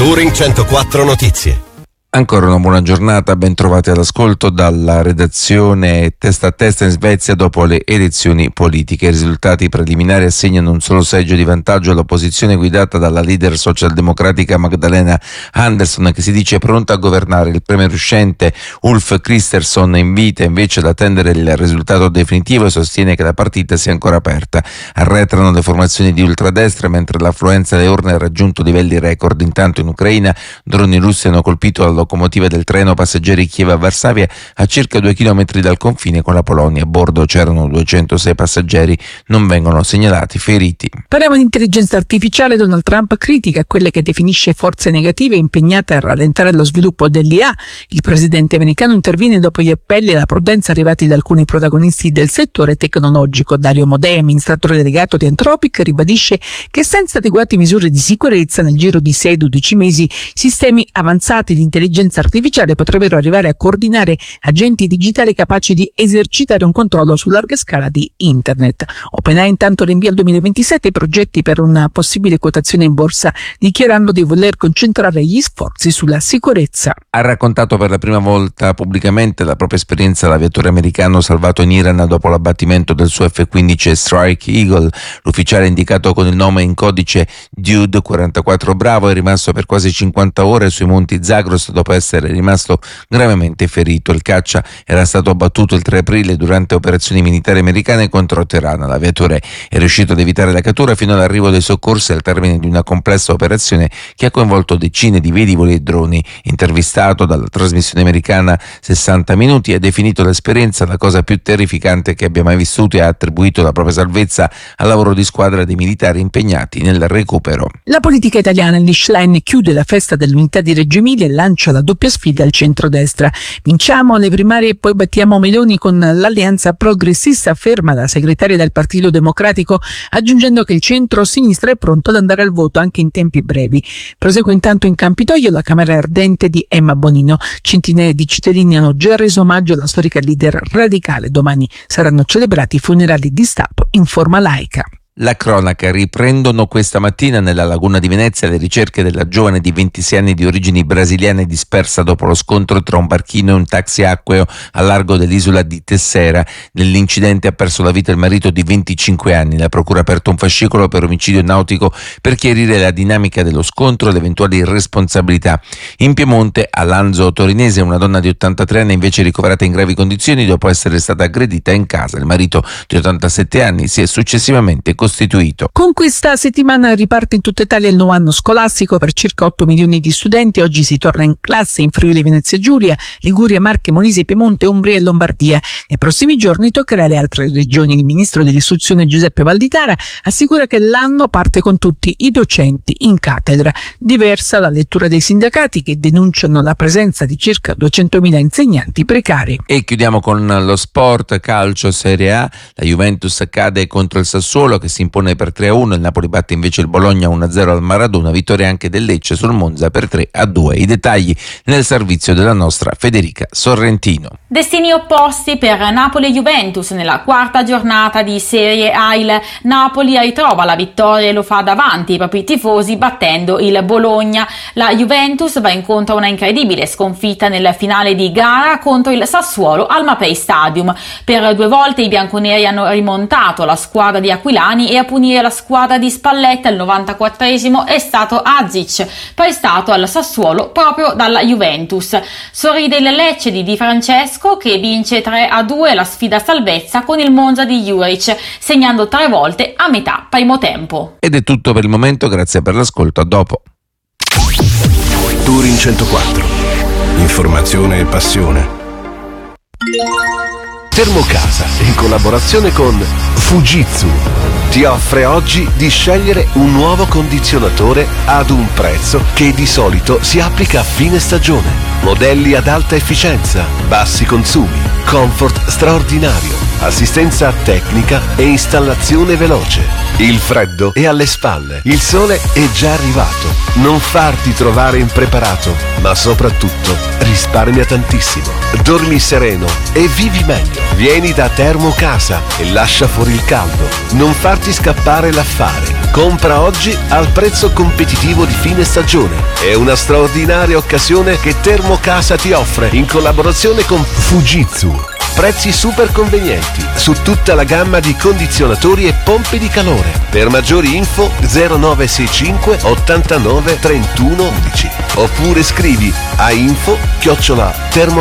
Touring 104 Notizie. Ancora una buona giornata, ben trovati all'ascolto dalla redazione Testa a testa in Svezia dopo le elezioni politiche. I risultati preliminari assegnano un solo seggio di vantaggio all'opposizione guidata dalla leader socialdemocratica Magdalena Andersson, che si dice pronta a governare. Il premier uscente Ulf Kristersson invita invece ad attendere il risultato definitivo e sostiene che la partita sia ancora aperta. Arretrano le formazioni di ultradestra mentre l'affluenza alle urne ha raggiunto livelli record. Intanto in Ucraina droni russi hanno colpito la locomotiva del treno passeggeri Kiev-Varsavia a circa 2 chilometri dal confine con la Polonia. A bordo c'erano 206 passeggeri, non vengono segnalati feriti. Parliamo di intelligenza artificiale. Donald Trump critica quelle che definisce forze negative impegnate a rallentare lo sviluppo dell'IA. Il presidente americano interviene dopo gli appelli alla prudenza arrivati da alcuni protagonisti del settore tecnologico. Dario Modè, amministratore delegato di Anthropic, ribadisce che senza adeguate misure di sicurezza nel giro di 6-12 mesi sistemi avanzati di intelligenza artificiale potrebbero arrivare a coordinare agenti digitali capaci di esercitare un controllo su larga scala di Internet. OpenAI intanto rinvia al 2027 i progetti per una possibile quotazione in borsa, dichiarando di voler concentrare gli sforzi sulla sicurezza. Ha raccontato per la prima volta pubblicamente la propria esperienza l'aviatore americano salvato in Iran dopo l'abbattimento del suo F-15 Strike Eagle. L'ufficiale indicato con il nome in codice Dude 44 Bravo è rimasto per quasi 50 ore sui monti Zagros dopo essere rimasto gravemente ferito. Il caccia era stato abbattuto il 3 aprile durante operazioni militari americane contro Teheran. L'aviatore è riuscito ad evitare la cattura fino all'arrivo dei soccorsi al termine di una complessa operazione che ha coinvolto decine di velivoli e droni. Intervistato dalla trasmissione americana 60 Minuti, ha definito l'esperienza la cosa più terrificante che abbia mai vissuto e ha attribuito la propria salvezza al lavoro di squadra dei militari impegnati nel recupero. La politica italiana, Lischlein chiude la festa dell'unità di Reggio Emilia e lancia la doppia sfida al centrodestra. Vinciamo le primarie e poi battiamo Meloni con l'alleanza progressista, afferma la segretaria del Partito Democratico, aggiungendo che il centro-sinistra è pronto ad andare al voto anche in tempi brevi. Prosegue intanto in Campidoglio la Camera ardente di Emma Bonino. Centinaia di cittadini hanno già reso omaggio alla storica leader radicale. Domani saranno celebrati i funerali di Stato in forma laica. La cronaca: riprendono questa mattina nella laguna di Venezia le ricerche della giovane di 26 anni di origini brasiliane dispersa dopo lo scontro tra un barchino e un taxi acqueo al largo dell'isola di Tessera. Nell'incidente ha perso la vita il marito di 25 anni. La procura ha aperto un fascicolo per omicidio nautico per chiarire la dinamica dello scontro e le eventuali responsabilità. In Piemonte, a Lanzo Torinese, una donna di 83 anni invece ricoverata in gravi condizioni dopo essere stata aggredita in casa. Il marito di 87 anni si è successivamente costituito. Con questa settimana riparte in tutta Italia il nuovo anno scolastico per circa 8 milioni di studenti. Oggi si torna in classe in Friuli Venezia Giulia, Liguria, Marche, Molise, Piemonte, Umbria e Lombardia. Nei prossimi giorni toccherà alle altre regioni. Il ministro dell'istruzione Giuseppe Valditara assicura che l'anno parte con tutti i docenti in cattedra. Diversa la lettura dei sindacati che denunciano la presenza di circa 200.000 insegnanti precari. E chiudiamo con lo sport calcio Serie A. La Juventus cade contro il Sassuolo che si impone per 3-1, il Napoli batte invece il Bologna 1-0 al Maradona, vittoria anche del Lecce sul Monza per 3-2. I dettagli nel servizio della nostra Federica Sorrentino. Destini opposti per Napoli e Juventus nella quarta giornata di Serie A. Il Napoli ritrova la vittoria e lo fa davanti ai propri tifosi battendo il Bologna. La Juventus va incontro a una incredibile sconfitta nel finale di gara contro il Sassuolo al Mapei Stadium. Per 2 volte i bianconeri hanno rimontato la squadra di Aquilani e a punire la squadra di Spalletta al 94esimo è stato Azic, prestato al Sassuolo proprio dalla Juventus. Sorride il Lecce di Di Francesco che vince 3-2 la sfida a salvezza con il Monza di Juric, segnando 3 volte a metà primo tempo. Ed è tutto per il momento, grazie per l'ascolto, a dopo. Touring 104. Informazione e passione. Termocasa, in collaborazione con Fujitsu, ti offre oggi di scegliere un nuovo condizionatore ad un prezzo che di solito si applica a fine stagione. Modelli ad alta efficienza, bassi consumi, comfort straordinario. assistenza tecnica e installazione veloce. Il freddo è alle spalle, il sole è già arrivato. Non farti trovare impreparato, ma soprattutto risparmia tantissimo. Dormi sereno e vivi meglio. Vieni da Termocasa e lascia fuori il caldo. Non farti scappare l'affare. Compra oggi al prezzo competitivo di fine stagione. È una straordinaria occasione che Termocasa ti offre in collaborazione con Fujitsu. Prezzi super convenienti su tutta la gamma di condizionatori e pompe di calore. Per maggiori info 0965 89 31 11 oppure scrivi a info@termocasa.it.